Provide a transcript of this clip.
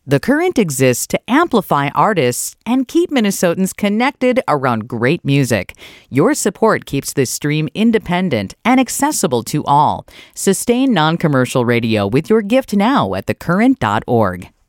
The Current exists to amplify artists and keep Minnesotans connected around great music. Your support keeps this stream independent and accessible to all. Sustain non-commercial radio with your gift now at thecurrent.org.